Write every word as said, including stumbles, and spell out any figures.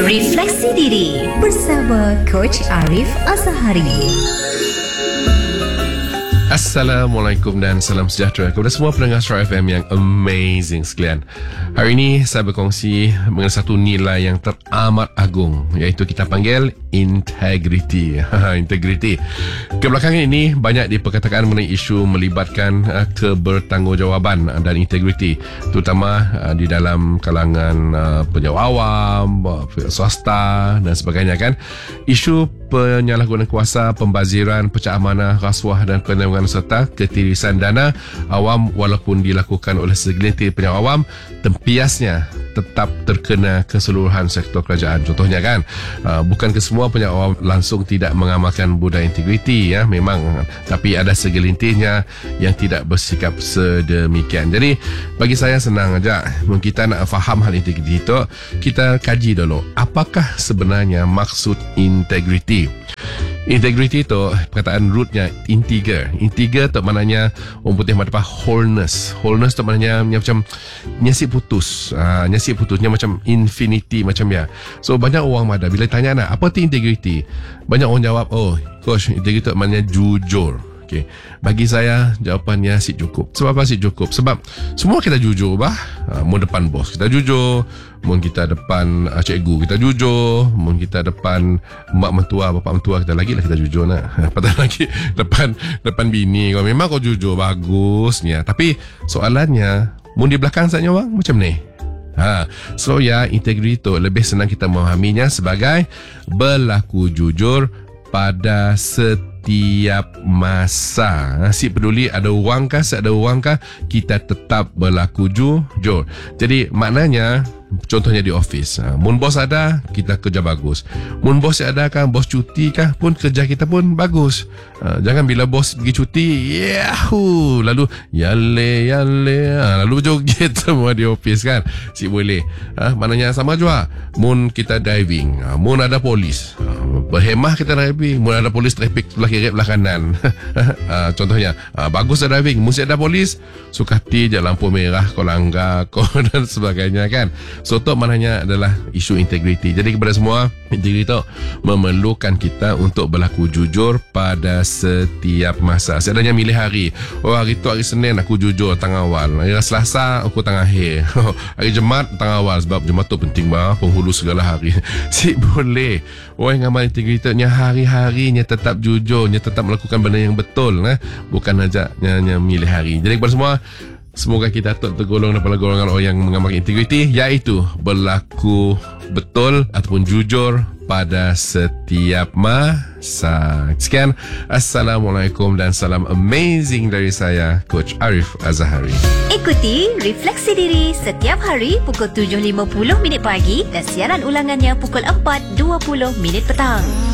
Refleksi Diri bersama Coach Arif Azhari. Assalamualaikum dan salam sejahtera kepada semua pendengar Astro F M yang amazing sekalian. Hari ini saya berkongsi mengenai satu nilai yang teramat agung, iaitu kita panggil integriti. Integriti. Kebelakangan ini banyak diperkatakan mengenai isu melibatkan uh, kebertanggungjawaban dan integriti, terutama uh, di dalam kalangan uh, pejabat awam, uh, swasta dan sebagainya kan. Isu penyalahgunaan kuasa, pembaziran, pecah amanah, rasuah dan penerimaan serta ketirisan dana awam walaupun dilakukan oleh segelintir pejabat awam, tempiasnya tetap terkena keseluruhan sektor kerajaan. Contohnya kan, uh, bukan kesemua pejabat awam langsung tidak mengamalkan budaya integriti ya, memang, tapi ada segelintirnya yang tidak bersikap sedemikian. Jadi bagi saya senang aja, kita nak faham hal integriti itu, kita kaji dulu apakah sebenarnya maksud integriti. Integrity itu perkataan rootnya integer. Integer tu maknanya orang putih apa wholeness. Wholeness tu maknanya macam nyasi putus. Ah, nyasi putusnya macam infinity macam ya. So banyak orang ada bila tanya nak apa tu integrity, banyak orang jawab, oh coach, integrity tu maknanya jujur. Okay. Bagi saya jawapannya si cukup. Sebab apa si cukup? Sebab semua kita jujur bah. Ha, mun depan bos kita jujur, mun kita depan uh, cikgu kita jujur, mun kita depan mak mentua, bapak mentua kita lagi lah kita jujur nak. Patut lagi depan depan bini kau memang kau jujur bagusnya. Tapi soalannya mun di belakang saja orang macam ni. Ha, so ya, integriti itu lebih senang kita memahaminya sebagai berlaku jujur pada setiap tiap masa. Si peduli ada orang kah, ada orang kah, kita tetap berlaku jujur. Jadi maknanya, contohnya di office, mun bos ada, kita kerja bagus. Mun bos ada kan, bos cuti kah pun kerja kita pun bagus. Jangan bila bos pergi cuti, yahoo, lalu yale yale, lalu joget semua di office kan. Si boleh. Ha, maknanya sama juga. Mun kita diving, mun ada polis, berhemah kita driving. Mun ada polis trafik sebelah kiri belah kanan. uh, contohnya uh, bagus ada driving, mesti ada polis, suka hati je lampu merah kau langgar kau dan sebagainya kan. So tu maknanya adalah isu integriti. Jadi kepada semua, integriti tu memerlukan kita untuk berlaku jujur pada setiap masa. Seadanya milih hari, oh hari tu hari Senin aku jujur tang awal, hari Selasa aku tang akhir, hari Jumaat tang awal, sebab Jumaat tu penting bah, penghulu segala hari. Si boleh orang yang amal integritinya hari-harinya tetap jujur, nya tetap melakukan benda yang betul, eh? Bukan saja hanya milih hari. Jadi kepada semua, semoga kita tergolong dalam golongan orang yang mengamalkan integriti, iaitu berlaku betul ataupun jujur pada setiap masa. Sekian, Assalamualaikum dan salam amazing dari saya, Coach Arif Azhari. Ikuti Refleksi Diri setiap hari pukul tujuh lima puluh minit pagi dan siaran ulangannya pukul empat dua puluh minit petang.